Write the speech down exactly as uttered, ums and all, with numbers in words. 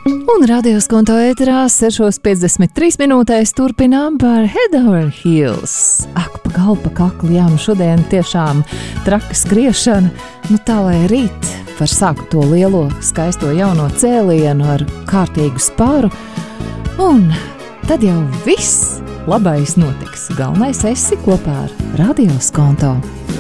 Un radio skonto ēterā sešos piecdesmit trīs minūtēs turpinām par Head Over Heels. Ak, pa galvu, pa kaklu, jā, nu šodien tiešām traka skriešana. Nu tā, lai rīt var sākt to lielo, skaisto jauno cēlienu ar kārtīgu spāru. Un tad jau viss labais notiks. Galvenais esi kopā ar radio skonto.